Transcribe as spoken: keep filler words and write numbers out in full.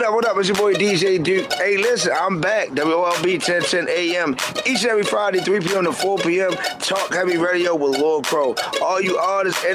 What up, what up? It's your boy D J Duke. Hey, listen, I'm back. W O L B ten ten A M. Each and every Friday, three p.m. to four p.m. Talk Heavy Radio with Lord Crow. All you artists